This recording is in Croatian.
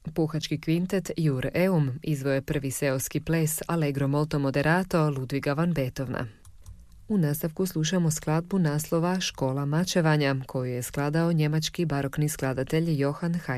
Puhački kvintet Jur Eum izveo je prvi seoski ples Allegro molto moderato Ludviga van Beethovena. U nastavku slušamo skladbu naslova Škola mačevanja, koju je skladao njemački barokni skladatelj Johann